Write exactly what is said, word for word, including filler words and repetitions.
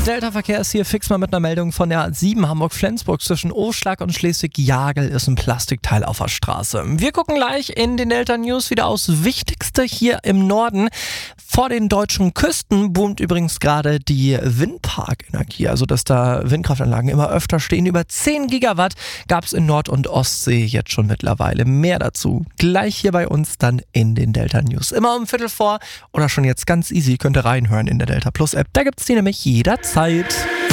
Delta-Verkehr ist hier fix mal mit einer Meldung von der A sieben Hamburg-Flensburg. Zwischen Oschlag und Schleswig-Jagel ist ein Plastikteil auf der Straße. Wir gucken gleich in den Delta-News wieder aufs Wichtigste hier im Norden. Vor den deutschen Küsten boomt übrigens gerade die Windparkenergie. Also, dass da Windkraftanlagen immer öfter stehen. Über zehn Gigawatt gab es in Nord- und Ostsee jetzt schon mittlerweile. Mehr dazu gleich hier bei uns dann in den Delta-News. Immer um Viertel vor oder schon jetzt ganz easy. Könnt ihr reinhören in der Delta Plus App. Da gibt es die nämlich jederzeit.